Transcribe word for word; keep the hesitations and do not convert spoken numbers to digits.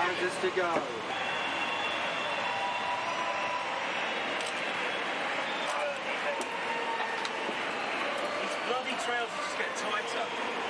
houses to go. These bloody trails just get tighter.